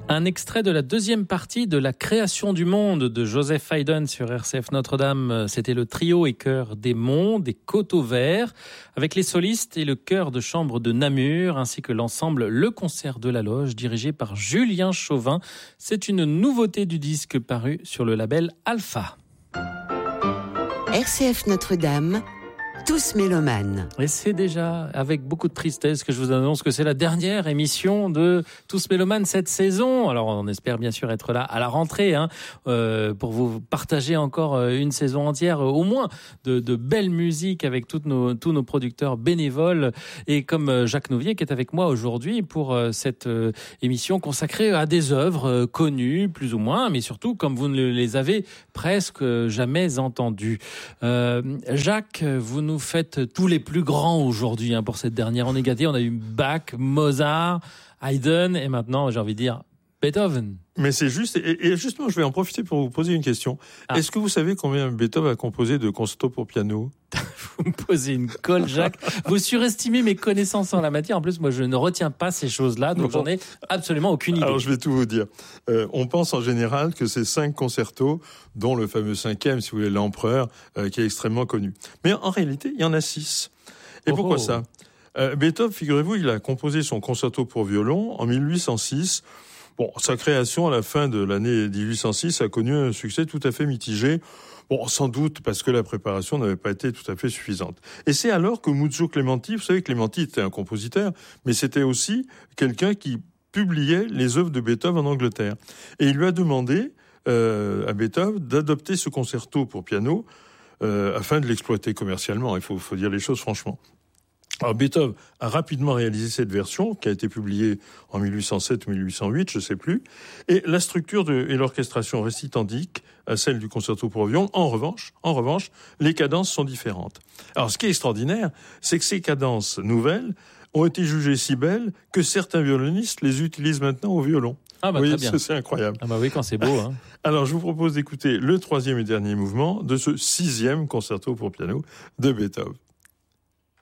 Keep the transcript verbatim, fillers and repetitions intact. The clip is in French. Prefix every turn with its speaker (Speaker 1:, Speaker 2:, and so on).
Speaker 1: Un extrait de la deuxième partie de La création du monde de Joseph Haydn sur R C F Notre-Dame. C'était le trio et chœur des Monts, des Coteaux Verts, avec les solistes et le chœur de chambre de Namur, ainsi que l'ensemble Le Concert de la Loge, dirigé par Julien Chauvin. C'est une nouveauté du disque paru sur le label Alpha.
Speaker 2: R C F Notre-Dame, tous mélomanes.
Speaker 1: Et c'est déjà avec beaucoup de tristesse que je vous annonce que c'est la dernière émission de Tous mélomanes cette saison. Alors on espère bien sûr être là à la rentrée hein, euh, pour vous partager encore une saison entière, au moins de, de belles musiques avec toutes nos, tous nos producteurs bénévoles. Et comme Jacques Nouvier qui est avec moi aujourd'hui pour cette émission consacrée à des œuvres connues plus ou moins, mais surtout comme vous ne les avez presque jamais entendues. Euh, Jacques, vous nous faites tous les plus grands aujourd'hui hein, pour cette dernière. On est gâtés, on a eu Bach, Mozart, Haydn et maintenant, j'ai envie de dire, Beethoven.
Speaker 3: Mais c'est juste, et justement, je vais en profiter pour vous poser une question. Ah. Est-ce que vous savez combien Beethoven a composé de concertos pour piano ?
Speaker 1: Vous me posez une colle, Jacques. Vous surestimez mes connaissances en la matière. En plus, moi, je ne retiens pas ces choses-là, donc bon. J'en ai absolument aucune idée.
Speaker 3: Alors, je vais tout vous dire. Euh, on pense en général que c'est cinq concertos, dont le fameux cinquième, si vous voulez, l'Empereur, euh, qui est extrêmement connu. Mais en réalité, il y en a six. Et oh pourquoi oh. ça euh, Beethoven, figurez-vous, il a composé son concerto pour violon en mille huit cent six. Bon, sa création à la fin de l'année mille huit cent six a connu un succès tout à fait mitigé. Bon, sans doute parce que la préparation n'avait pas été tout à fait suffisante. Et c'est alors que Muzio Clementi, vous savez, Clementi était un compositeur, mais c'était aussi quelqu'un qui publiait les œuvres de Beethoven en Angleterre. Et il lui a demandé euh, à Beethoven d'adopter ce concerto pour piano euh, afin de l'exploiter commercialement. Il faut, faut dire les choses franchement. Alors Beethoven a rapidement réalisé cette version qui a été publiée en mille huit cent sept ou mille huit cent huit, je sais plus. Et la structure de, et l'orchestration restent identiques à celle du concerto pour violon. En revanche, en revanche, les cadences sont différentes. Alors ce qui est extraordinaire, c'est que ces cadences nouvelles ont été jugées si belles que certains violonistes les utilisent maintenant au violon.
Speaker 1: Ah bah
Speaker 3: oui,
Speaker 1: très bien.
Speaker 3: C'est incroyable.
Speaker 1: Ah bah oui, quand c'est beau. Hein.
Speaker 3: Alors je vous propose d'écouter le troisième et dernier mouvement de ce sixième concerto pour piano de Beethoven.